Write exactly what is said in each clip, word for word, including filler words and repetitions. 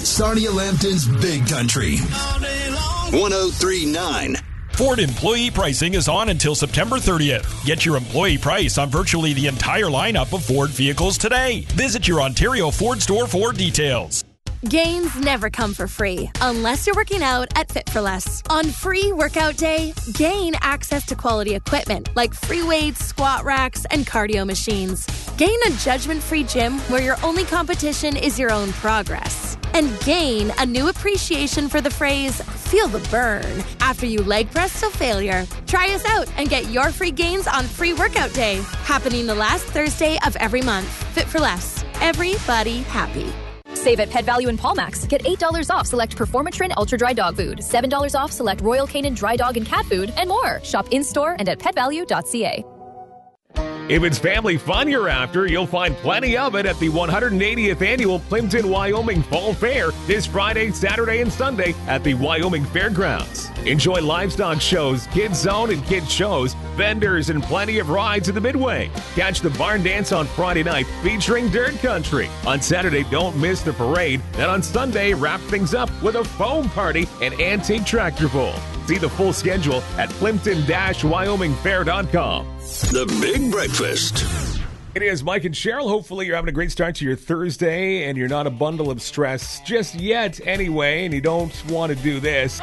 Sarnia Lambton's Big Country. one oh three point nine. Ford employee pricing is on until September thirtieth. Get your employee price on virtually the entire lineup of Ford vehicles today. Visit your Ontario Ford store for details. Gains never come for free unless you're working out at Fit for Less. On free workout day, gain access to quality equipment like free weights, squat racks, and cardio machines. Gain a judgment-free gym where your only competition is your own progress. And gain a new appreciation for the phrase, feel the burn, after you leg press to failure. Try us out and get your free gains on free workout day, happening the last Thursday of every month. Fit for Less. Everybody happy. Save at Pet Value in Palmax. Get eight dollars off select Performatrin Ultra Dry Dog Food, seven dollars off select Royal Canin Dry Dog and Cat Food, and more. Shop in-store and at pet value dot c a. If it's family fun you're after, you'll find plenty of it at the one hundred eightieth Annual Plimpton, Wyoming Fall Fair this Friday, Saturday, and Sunday at the Wyoming Fairgrounds. Enjoy livestock shows, kids zone and kids shows, vendors, and plenty of rides at the Midway. Catch the barn dance on Friday night featuring Dirt Country. On Saturday, don't miss the parade. And on Sunday, wrap things up with a foam party and antique tractor pull. See the full schedule at plimpton dash wyoming fair dot com. The Big Breakfast. It is Mike and Cheryl. Hopefully you're having a great start to your Thursday and you're not a bundle of stress just yet anyway, and you don't want to do this.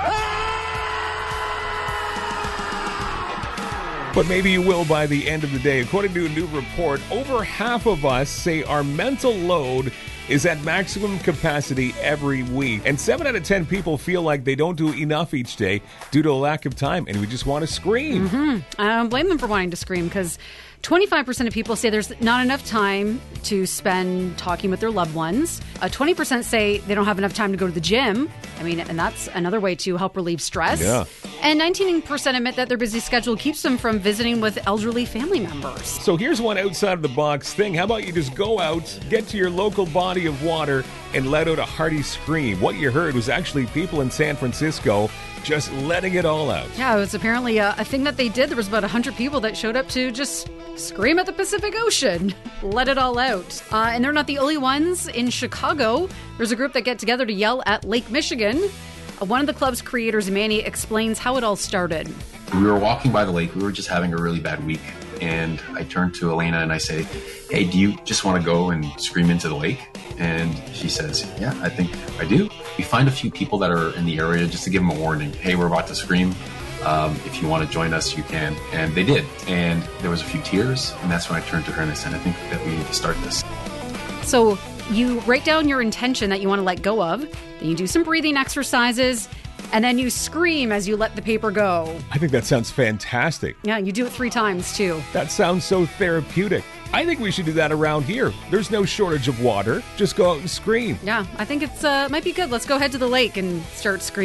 But maybe you will by the end of the day. According to a new report, over half of us say our mental load is at maximum capacity every week. And seven out of ten people feel like they don't do enough each day due to a lack of time, and we just want to scream. Mm-hmm. I don't blame them for wanting to scream, because twenty-five percent of people say there's not enough time to spend talking with their loved ones. Uh, twenty percent say they don't have enough time to go to the gym. I mean, and that's another way to help relieve stress. Yeah. And nineteen percent admit that their busy schedule keeps them from visiting with elderly family members. So here's one outside of the box thing. How about you just go out, get to your local body of water, and let out a hearty scream? What you heard was actually people in San Francisco just letting it all out. Yeah, it was apparently a, a thing that they did. There was about one hundred people that showed up to just scream at the Pacific Ocean. Let it all out. Uh, and they're not the only ones. In Chicago, there's a group that get together to yell at Lake Michigan. Uh, one of the club's creators, Manny, explains how it all started. We were walking by the lake. We were just having a really bad week. And I turned to Elena and I say, hey, do you just want to go and scream into the lake? And she says, yeah, I think I do. We find a few people that are in the area just to give them a warning. Hey, we're about to scream. Um, if you want to join us, you can. And they did. And there was a few tears. And that's when I turned to her and I said, I think that we need to start this. So you write down your intention that you want to let go of. Then you do some breathing exercises. And then you scream as you let the paper go. I think that sounds fantastic. Yeah, you do it three times, too. That sounds so therapeutic. I think we should do that around here. There's no shortage of water. Just go out and scream. Yeah, I think it's uh, might be good. Let's go head to the lake and start screaming.